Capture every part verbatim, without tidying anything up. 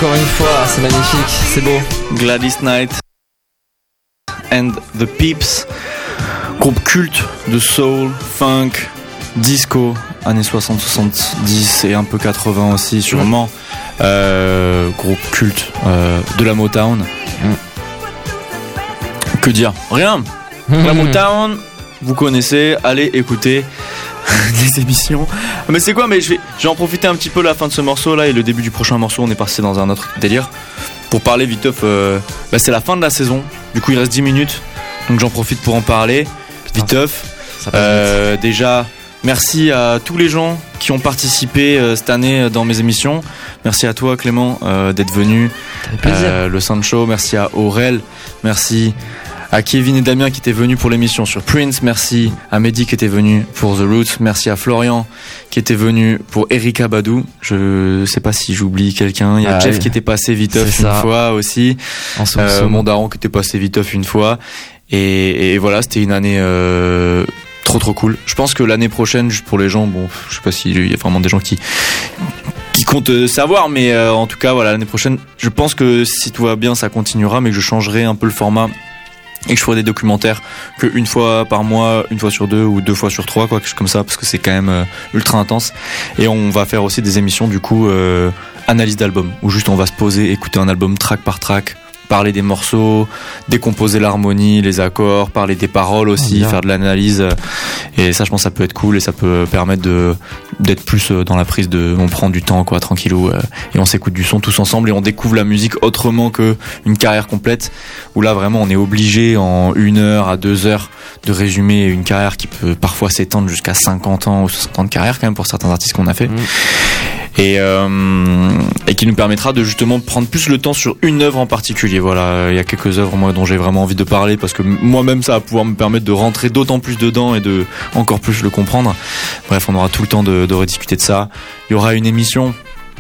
encore une fois, c'est magnifique, c'est beau. Gladys Knight and the Peeps, groupe culte de soul, funk, disco, années soixante soixante-dix et un peu quatre-vingts aussi sûrement. Mmh. Euh, groupe culte euh, de la Motown. Mmh. Que dire ? Rien. Mmh. La Motown, vous connaissez, allez écouter les émissions. Mais c'est quoi ? Mais je vais, je vais en profiter un petit peu la fin de ce morceau là et le début du prochain morceau. On est passé dans un autre délire pour parler viteuf. Euh, bah c'est la fin de la saison. Du coup il reste dix minutes. Donc j'en profite pour en parler. Viteuf. Euh, déjà, merci à tous les gens qui ont participé euh, cette année dans mes émissions. Merci à toi Clément euh, d'être venu. Euh, le Sancho. Merci à Aurel. Merci à Kevin et Damien qui étaient venus pour l'émission sur Prince. Merci à Mehdi qui était venu pour The Roots. Merci à Florian qui était venu pour Erykah Badu. Je sais pas si j'oublie quelqu'un. Il y a ah Jeff oui. qui était passé viteuf une fois aussi. Euh, mon daron qui était passé viteuf une fois. Et, et voilà, c'était une année euh, trop trop cool. Je pense que l'année prochaine, juste pour les gens, bon, je sais pas s'il y a vraiment des gens qui qui comptent savoir, mais euh, en tout cas, voilà, l'année prochaine, je pense que si tout va bien, ça continuera, mais que je changerai un peu le format. Et que je ferai des documentaires que une fois par mois, une fois sur deux ou deux fois sur trois, quoi, quelque chose comme ça, parce que c'est quand même euh, ultra intense. Et on va faire aussi des émissions du coup euh, analyse d'album, où juste on va se poser, écouter un album track par track, parler des morceaux, décomposer l'harmonie, les accords, parler des paroles aussi, oh, faire de l'analyse. Et ça, je pense, que ça peut être cool et ça peut permettre de d'être plus dans la prise de, on prend du temps, quoi, tranquillou, et on s'écoute du son tous ensemble et on découvre la musique autrement que une carrière complète. Où là, vraiment, on est obligé en une heure à deux heures de résumer une carrière qui peut parfois s'étendre jusqu'à cinquante ans ou soixante ans de carrière quand même pour certains artistes qu'on a fait. Mmh. Et, euh, et qui nous permettra de justement prendre plus le temps sur une œuvre en particulier. Voilà, il y a quelques œuvres moi dont j'ai vraiment envie de parler parce que moi-même ça va pouvoir me permettre de rentrer d'autant plus dedans et de encore plus le comprendre. Bref, on aura tout le temps de, de rediscuter de ça. Il y aura une émission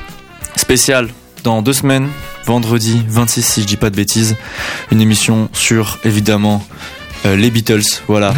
spéciale dans deux semaines, vendredi vingt-six si je dis pas de bêtises, une émission sur évidemment Euh, les Beatles, voilà.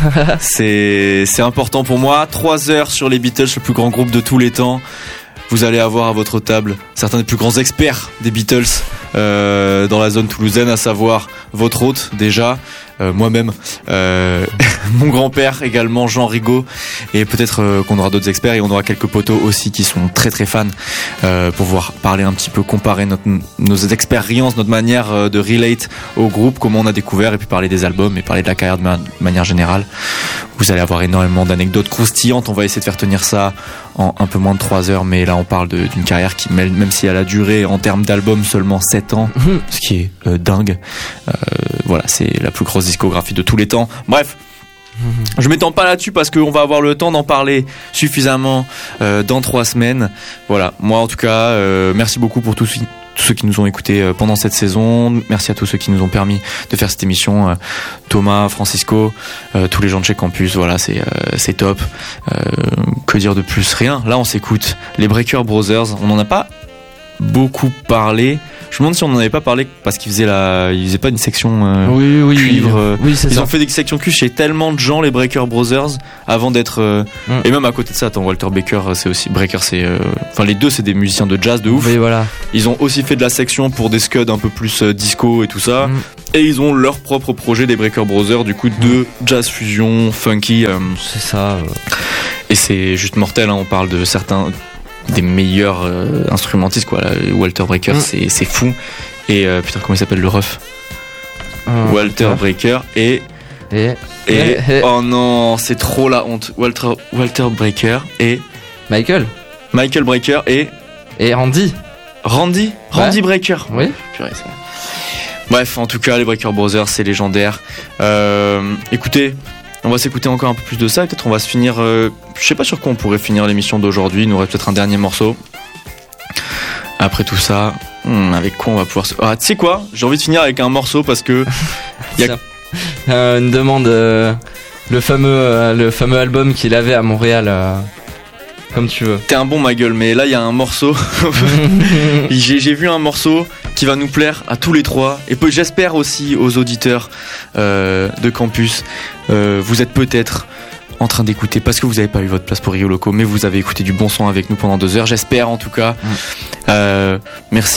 c'est c'est important pour moi. Trois heures sur les Beatles, le plus grand groupe de tous les temps. Vous allez avoir à votre table certains des plus grands experts des Beatles euh, dans la zone toulousaine, à savoir votre hôte déjà, euh, moi-même, euh, mon grand-père également, Jean Rigaud, et peut-être euh, qu'on aura d'autres experts et on aura quelques potos aussi qui sont très très fans euh, pour pouvoir parler un petit peu, comparer notre, nos expériences, notre manière euh, de relate au groupe, comment on a découvert, et puis parler des albums et parler de la carrière de, ma- de manière générale. Vous allez avoir énormément d'anecdotes croustillantes. On va essayer de faire tenir ça en un peu moins de trois heures, mais là on parle de, d'une carrière qui, même si elle a duré en termes d'albums seulement sept ans, mmh. ce qui est euh, dingue. Euh, voilà, c'est la plus grosse discographie de tous les temps. Bref, mmh. je m'étends pas là-dessus parce qu'on va avoir le temps d'en parler suffisamment euh, dans trois semaines. Voilà, moi en tout cas, euh, merci beaucoup pour tous tous ceux qui nous ont écoutés pendant cette saison. Merci à tous ceux qui nous ont permis de faire cette émission. Thomas, Francisco, euh, tous les gens de chez Campus. Voilà, c'est, euh, c'est top. Euh, que dire de plus ? Rien. Là, on s'écoute les Breaker Brothers. On n'en a pas beaucoup parlé. Je me demande si on n'en avait pas parlé parce qu'ils faisaient la, ils faisaient pas une section euh, oui, oui, cuivre. Euh, oui, c'est ils ça. Ont fait des sections cuivre chez tellement de gens, les Breaker Brothers, avant d'être. Euh, mm. Et même à côté de ça, attends, Walter Baker, c'est aussi Breaker, c'est. Euh, enfin, les deux, c'est des musiciens de jazz de ouf. Oui, voilà. Ils ont aussi fait de la section pour des scuds un peu plus euh, disco et tout ça. Mm. Et ils ont leur propre projet, des Breaker Brothers, du coup, de mm. jazz fusion, funky. Euh, c'est ça. Euh... Et c'est juste mortel. Hein, on parle de certains. Des meilleurs euh, instrumentistes, quoi. Là, Walter Breaker, mm. c'est, c'est fou. Et euh, putain, comment il s'appelle le ref euh, Walter Breaker et. Et, et, et, et. Oh non, c'est trop la honte. Walter, Walter Breaker et. Michael. Michael Breaker et. Et Randy. Randy Randy ouais. Breaker. Oui. Purée, ça. Bref, en tout cas, les Breaker Brothers, c'est légendaire. Euh, écoutez. On va s'écouter encore un peu plus de ça et peut-être on va se finir. Euh, je sais pas sur quoi on pourrait finir l'émission d'aujourd'hui. Il nous reste peut-être un dernier morceau. Après tout ça, hmm, avec quoi on va pouvoir se. Ah, tu sais quoi ? J'ai envie de finir avec un morceau parce que. Y a... euh, une demande. Euh, le, fameux, euh, le fameux album qu'il avait à Montréal. Euh, comme tu veux. T'es un bon, ma gueule, mais là il y a un morceau. j'ai, j'ai vu un morceau qui va nous plaire à tous les trois. Et peu, j'espère aussi aux auditeurs euh, de Campus. Euh, vous êtes peut-être en train d'écouter parce que vous n'avez pas eu votre place pour Rio Loco, mais vous avez écouté du bon son avec nous pendant deux heures, j'espère en tout cas. Mm. Euh, merci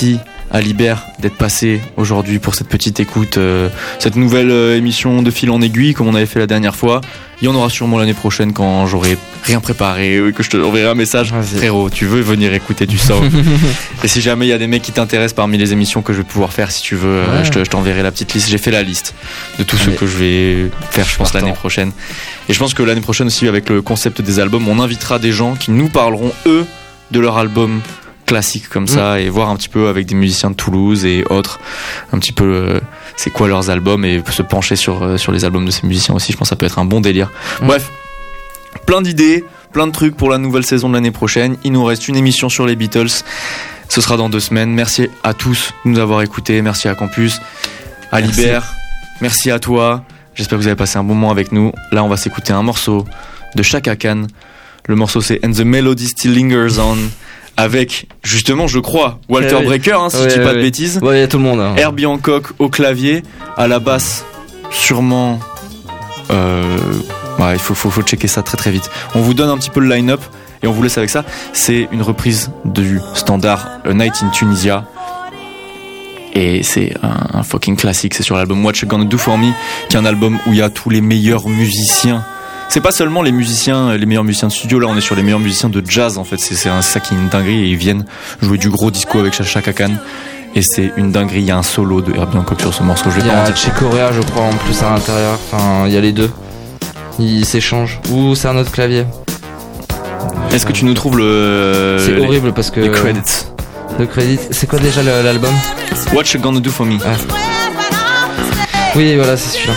à Libère d'être passé aujourd'hui pour cette petite écoute, euh, cette nouvelle euh, émission de fil en aiguille comme on avait fait la dernière fois. Il y en aura sûrement l'année prochaine quand j'aurai rien préparé ou que je te enverrai un message. Vas-y. Frérot, tu veux venir écouter du soul. Et si jamais il y a des mecs qui t'intéressent parmi les émissions que je vais pouvoir faire, si tu veux, euh, Ouais. je, te, je t'enverrai la petite liste. J'ai fait la liste de tous ceux Allez. que je vais faire, je pense, Partant. l'année prochaine. Et je pense que l'année prochaine aussi, avec le concept des albums, on invitera des gens qui nous parleront, eux, de leur album classique comme ça, mm. et voir un petit peu avec des musiciens de Toulouse et autres, un petit peu euh, c'est quoi leurs albums, et se pencher sur, euh, sur les albums de ces musiciens aussi. Je pense que ça peut être un bon délire. Mm. Bref, plein d'idées, plein de trucs pour la nouvelle saison de l'année prochaine. Il nous reste une émission sur les Beatles. Ce sera dans deux semaines. Merci à tous de nous avoir écoutés. Merci à Campus, à Merci. Libère. Merci à toi. J'espère que vous avez passé un bon moment avec nous. Là, on va s'écouter un morceau de Chaka Khan. Le morceau, c'est And the Melody Still Lingers On. Avec, justement, je crois, Walter Eh oui. Brecker, hein, si Ouais, je dis pas ouais, de ouais. bêtises. Ouais, il y a tout le monde. Hein. Herbie Hancock au clavier, à la basse, sûrement. Euh, ouais, il faut, faut, faut checker ça très très vite. On vous donne un petit peu le line-up et on vous laisse avec ça. C'est une reprise du standard A Night in Tunisia. Et c'est un, un fucking classique. C'est sur l'album What You Gonna Do For Me, qui est un album où il y a tous les meilleurs musiciens. C'est pas seulement les musiciens, les meilleurs musiciens de studio. Là, on est sur les meilleurs musiciens de jazz. En fait, c'est, c'est un, ça qui est une dinguerie. Et ils viennent jouer du gros disco avec Chaka Khan. Et c'est une dinguerie. Il y a un solo de Herbie Hancock sur ce morceau. Je vais Il y pas en a dire. Chick Corea, je crois, en plus à l'intérieur. Enfin, il y a les deux. Ils s'échangent. Ou c'est un autre clavier. Est-ce que tu nous trouves le C'est les, horrible parce que. les credits? Le crédit. C'est quoi déjà le- l'album? What You Gonna Do For Me. Ah. Oui, voilà, c'est celui-là.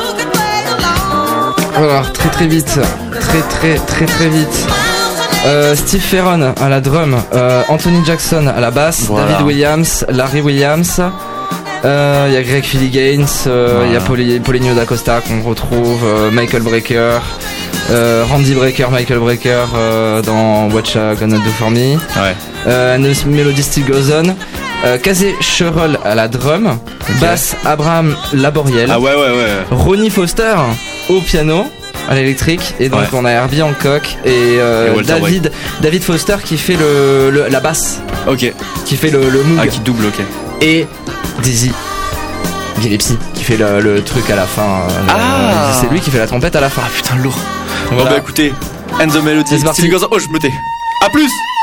Alors, très très vite. Très très très très vite. Euh, Steve Ferron à la drum, euh, Anthony Jackson à la basse, Voilà. David Williams, Larry Williams, il euh, y a Greg Philly Gaines, il euh, Voilà. y a Poli- Paulinho da Costa qu'on retrouve, euh, Michael Brecker, euh, Randy Brecker, Michael Brecker euh, dans What You Gonna Do For Me, Ouais. euh, And the Melody Still Goes On, euh, Casey Sherrill à la drum, Ok. basse Abraham Laboriel, Ah ouais ouais ouais. Ronnie Foster au piano, à l'électrique, et donc Ouais. on a Herbie Hancock et, euh, Et Walter David, David Foster qui fait le, le- la basse, Ok. qui fait le, le moog, Ah qui double ok. et Dizzy Gillespie qui fait le, le truc à la fin. euh, le- Ah. c'est lui qui fait la trompette à la fin. Ah putain lourd. Voilà. Bon bah écoutez, And the Melody C'est parti. Still Goes On. Oh je me tais. A plus.